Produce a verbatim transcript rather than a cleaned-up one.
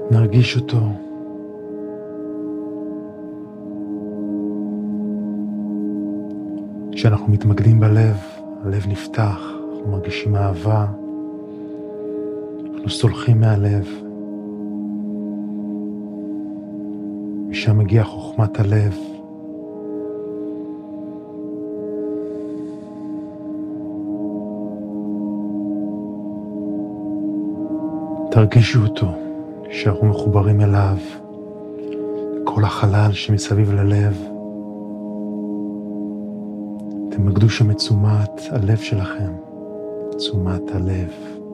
נרגיש אותו. כשאנחנו מתמקדים בלב, הלב נפתח, אנחנו מרגישים אהבה, אנחנו סולחים מהלב. משם מגיעה חוכמת הלב. תרגישו אותו, שאנחנו מחוברים אליו, כל החלל שמסביב ללב. תמקדו שם את תשומת הלב שלכם, תשומת הלב.